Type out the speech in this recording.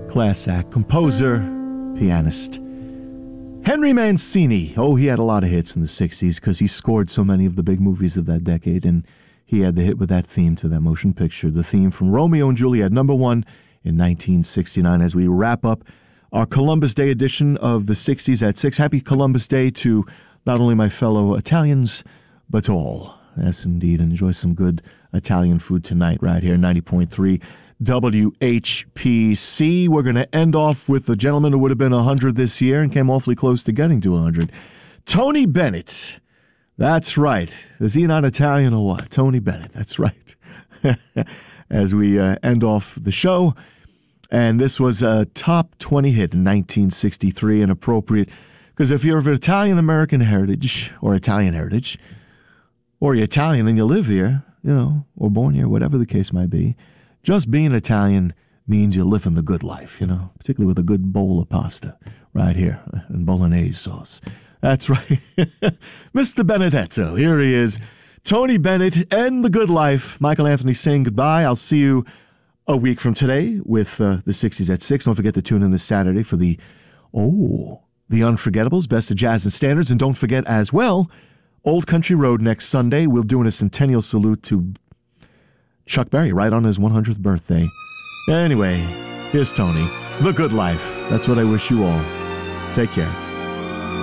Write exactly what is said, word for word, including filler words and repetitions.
class act, composer, pianist. Henry Mancini. Oh, he had a lot of hits in the sixties because he scored so many of the big movies of that decade, and he had the hit with that theme to that motion picture, the theme from Romeo and Juliet, number one in nineteen sixty-nine. As we wrap up our Columbus Day edition of the sixties at six, happy Columbus Day to not only my fellow Italians, but to all. Yes, indeed. Enjoy some good Italian food tonight right here, ninety point three W H P C. We're going to end off with the gentleman who would have been one hundred this year and came awfully close to getting to one hundred. Tony Bennett. That's right. Is he not Italian or what? Tony Bennett. That's right. As we uh, end off the show. And this was a top twenty hit in nineteen sixty-three, and appropriate because if you're of Italian-American heritage or Italian heritage, or you're Italian and you live here, you know, or born here, whatever the case might be, just being Italian means you're living the good life, you know, particularly with a good bowl of pasta right here and bolognese sauce. That's right. Mister Benedetto, here he is. Tony Bennett and the good life. Michael Anthony saying goodbye. I'll see you a week from today with uh, the sixties at six. Don't forget to tune in this Saturday for the, oh, the Unforgettables, Best of Jazz and Standards. And don't forget as well, Old Country Road next Sunday. We're doing a centennial salute to Chuck Berry right on his one hundredth birthday. Anyway, here's Tony. The good life. That's what I wish you all. Take care.